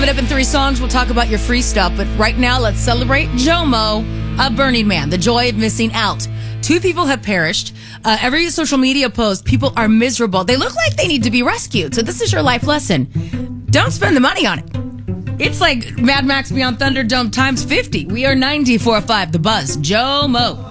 Up in 3 songs, we'll talk about your free stuff. But right now, let's celebrate JOMO, a Burning Man, the joy of missing out. 2 people have perished. Every social media post, people are miserable. They look like they need to be rescued. So this is your life lesson. Don't spend the money on it. It's like Mad Max Beyond Thunderdome times 50. We are 94.5 The Buzz. JOMO.